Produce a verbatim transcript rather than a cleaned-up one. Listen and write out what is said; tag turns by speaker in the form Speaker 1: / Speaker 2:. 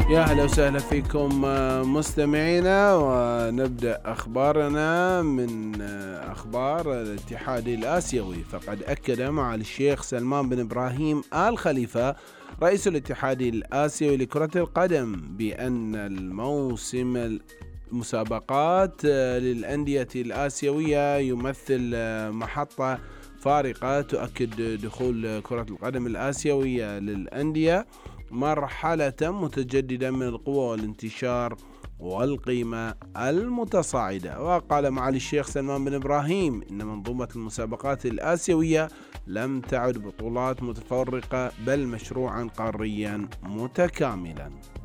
Speaker 1: يا هلا وسهلا فيكم مستمعينا، ونبدأ أخبارنا من أخبار الاتحاد الآسيوي. فقد أكد معالي الشيخ سلمان بن إبراهيم آل خليفة رئيس الاتحاد الآسيوي لكرة القدم بأن الموسم المسابقات للأندية الآسيوية يمثل محطة فارقة تؤكد دخول كرة القدم الآسيوية للأندية مرحلة متجددة من القوة والانتشار والقيمة المتصاعدة. وقال معالي الشيخ سلمان بن إبراهيم إن منظومة المسابقات الآسيوية لم تعد بطولات متفرقة بل مشروعا قاريا متكاملا.